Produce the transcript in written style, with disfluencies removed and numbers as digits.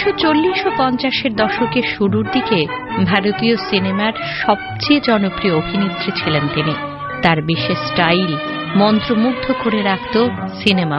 1940 ও 50-এর দশকের শুরুর দিকে ভারতীয় সিনেমার সবচেয়ে জনপ্রিয় অভিনেত্রী ছিলেন তিনি। তার বিশেষ স্টাইল মন্ত্রমুগ্ধ করে রাখত সিনেমা